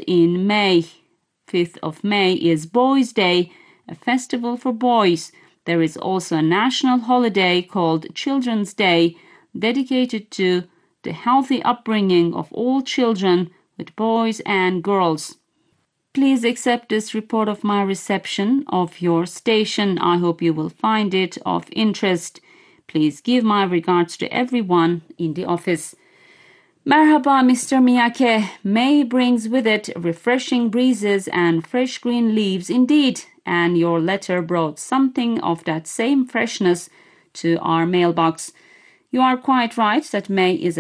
in May. 5th of May is Boys' Day, a festival for boys. There is also a national holiday called Children's Day, dedicated to the healthy upbringing of all children, with boys and girls. Please accept this report of my reception of your station. I hope you will find it of interest. Please give my regards to everyone in the office. Merhaba, Mr. Miyake. May brings with it refreshing breezes and fresh green leaves indeed, and your letter brought something of that same freshness to our mailbox. You are quite right that May is a